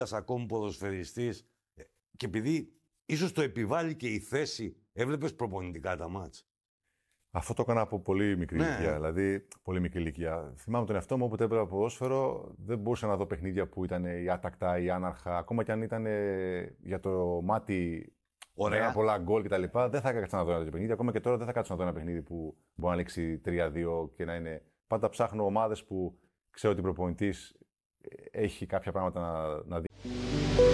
ακόμη ποδοσφαιριστής και επειδή ίσως το επιβάλλει και η θέση, έβλεπες προπονητικά τα μάτς. Αυτό το έκανα από πολύ μικρή ηλικία. Δηλαδή, πολύ μικρή ηλικία. Θυμάμαι τον εαυτό μου, όποτε έπαιζα ποδόσφαιρο, δεν μπορούσα να δω παιχνίδια που ήταν ή άτακτα ή άναρχα. Ακόμα και αν ήταν για το μάτι πολλά γκολ κτλ. Δεν θα έκατσα να δω ένα τέτοιο παιχνίδι. Ακόμα και τώρα δεν θα κάτσω να δω ένα παιχνίδι που μπορεί να λήξει 3-2 και να είναι. Πάντα ψάχνω ομάδες που ξέρω ότι ο προπονητής έχει κάποια πράγματα να δει.